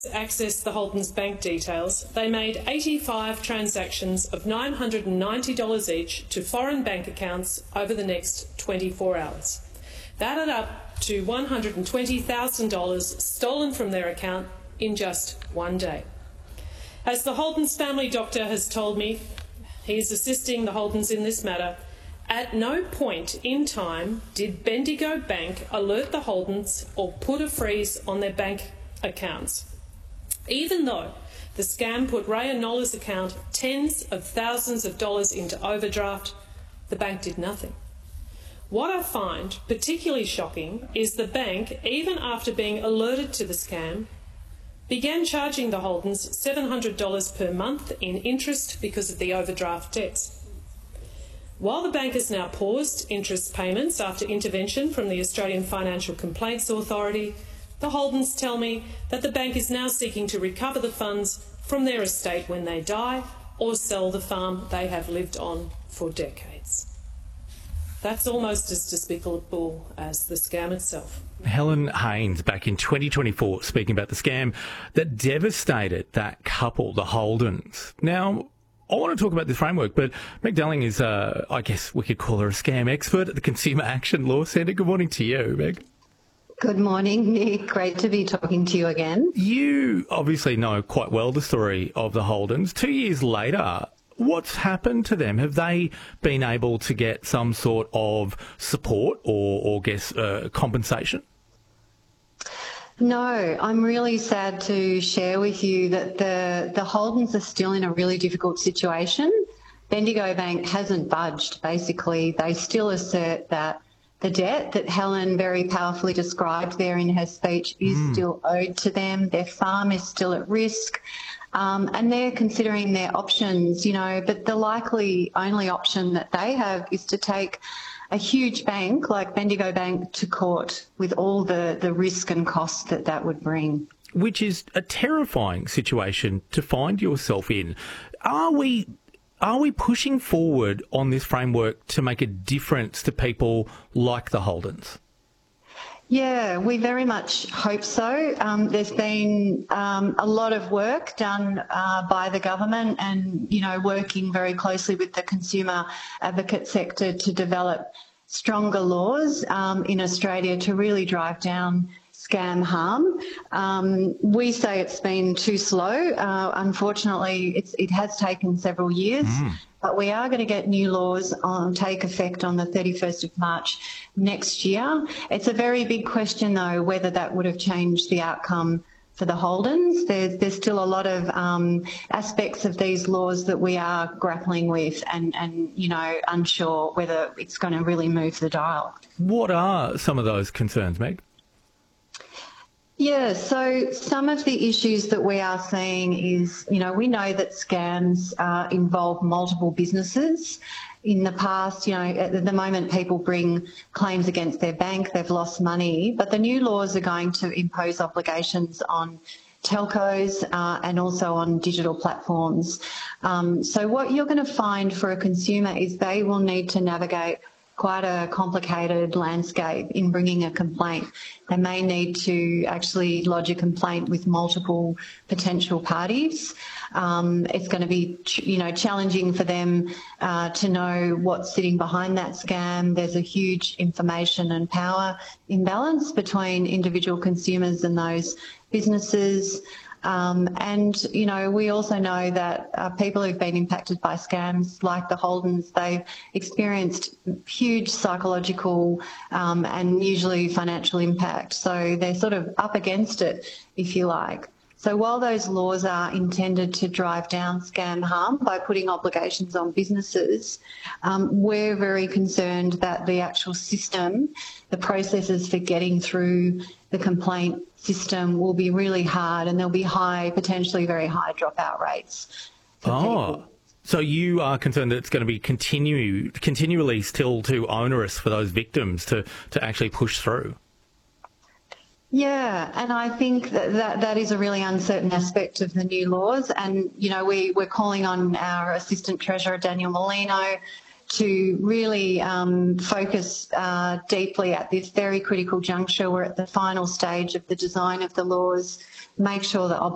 accessed the Holden's bank details, they made 85 transactions of $990 each to foreign bank accounts over the next 24 hours. That added up to $120,000 stolen from their account in just one day. As the Holden's family doctor has told me, he is assisting the Holdens in this matter. At no point in time did Bendigo Bank alert the Holdens or put a freeze on their bank accounts. Even though the scam put Ray and Nola's account tens of thousands of dollars into overdraft, the bank did nothing. What I find particularly shocking is the bank, even after being alerted to the scam, began charging the Holdens $700 per month in interest because of the overdraft debts. While the bank has now paused interest payments after intervention from the Australian Financial Complaints Authority, the Holdens tell me that the bank is now seeking to recover the funds from their estate when they die or sell the farm they have lived on for decades. That's almost as despicable as the scam itself. Helen Haynes back in 2024 speaking about the scam that devastated that couple, the Holdens. Now, I want to talk about this framework, but Meg Delling is, I guess we could call her a scam expert at the Consumer Action Law Centre. Good morning to you, Meg. Good morning, Nick. Great to be talking to you again. You obviously know quite well the story of the Holdens. 2 years later, what's happened to them? Have they been able to get some sort of support or compensation? No, I'm really sad to share with you that the Holdens are still in a really difficult situation. Bendigo Bank hasn't budged, basically. They still assert that the debt that Helen very powerfully described there in her speech is still owed to them. Their farm is still at risk. And they're considering their options, but the likely only option that they have is to take a huge bank like Bendigo Bank to court with all the risk and cost that would bring. Which is a terrifying situation to find yourself in. Are we pushing forward on this framework to make a difference to people like the Holdens? Yeah, we very much hope so. There's been a lot of work done by the government and, working very closely with the consumer advocate sector to develop stronger laws in Australia to really drive down scam harm. We say it's been too slow. Unfortunately, it has taken several years. But we are going to get new laws take effect on the 31st of March next year. It's a very big question, though, whether that would have changed the outcome for the Holdens. There's still a lot of aspects of these laws that we are grappling with and unsure whether it's going to really move the dial. What are some of those concerns, Meg? Yeah, so some of the issues that we are seeing is, we know that scams involve multiple businesses. In the past, at the moment people bring claims against their bank, they've lost money, but the new laws are going to impose obligations on telcos and also on digital platforms. So what you're going to find for a consumer is they will need to navigate quite a complicated landscape in bringing a complaint. They may need to actually lodge a complaint with multiple potential parties. It's going to be, challenging for them to know what's sitting behind that scam. There's a huge information and power imbalance between individual consumers and those businesses. We also know that people who've been impacted by scams like the Holdens, they've experienced huge psychological and usually financial impact. So they're sort of up against it, if you like. So while those laws are intended to drive down scam harm by putting obligations on businesses, we're very concerned that the actual system, the processes for getting through the complaint system will be really hard and there'll be potentially very high dropout rates for people. So you are concerned that it's going to be continually still too onerous for those victims to actually push through? Yeah, and I think that is a really uncertain aspect of the new laws. And, we're calling on our Assistant Treasurer, Daniel Molino, to really focus deeply at this very critical juncture. We're at the final stage of the design of the laws, make sure that